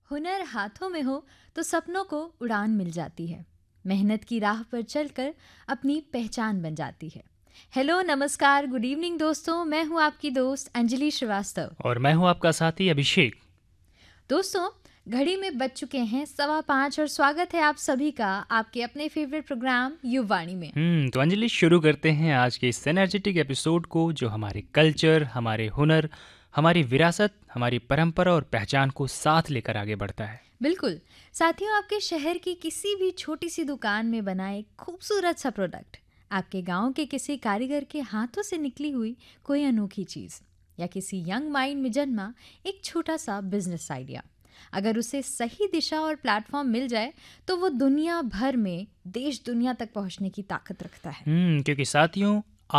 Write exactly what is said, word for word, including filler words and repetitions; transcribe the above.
हुनर हाथों में हो तो सपनों को उड़ान मिल जाती है। मेहनत की राह पर चलकर अपनी पहचान बन जाती है। हेलो, नमस्कार, गुड इवनिंग दोस्तों। मैं हूँ आपकी दोस्त अंजलि श्रीवास्तव। और मैं हूं आपका साथी अभिषेक। दोस्तों, घड़ी में बज चुके हैं सवा पाँच और स्वागत है आप सभी का आपके अपने फेवरेट प्रोग्राम युववाणी में। हम्म तो अंजलि, शुरू करते हैं आज के इस एनर्जेटिक एपिसोड को जो हमारे कल्चर, हमारे हुनर, हमारी विरासत, हमारी परंपरा और पहचान को साथ लेकर आगे बढ़ता है। बिल्कुल। साथियों, आपके शहर की किसी भी छोटी सी दुकान में बना एक खूबसूरत सा प्रोडक्ट, आपके गांव के किसी कारीगर के हाथों से निकली हुई कोई अनोखी चीज़, या किसी यंग माइंड में जन्मा एक छोटा सा बिजनेस आइडिया, अगर उसे सही दिशा और प्लेटफॉर्म मिल जाए तो वो दुनिया भर में, देश दुनिया तक पहुंचने की ताकत रखता है। हम्म क्योंकि साथियों,